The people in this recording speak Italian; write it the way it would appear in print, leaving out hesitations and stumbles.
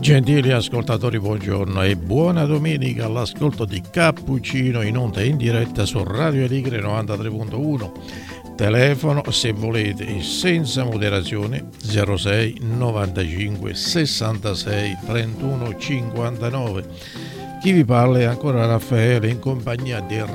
Gentili ascoltatori, buongiorno e buona domenica all'ascolto di Cappuccino in onda in diretta su Radio Aligre 93.1. Telefono se volete senza moderazione 06 95 66 31 59. Chi vi parla è ancora Raffaele in compagnia di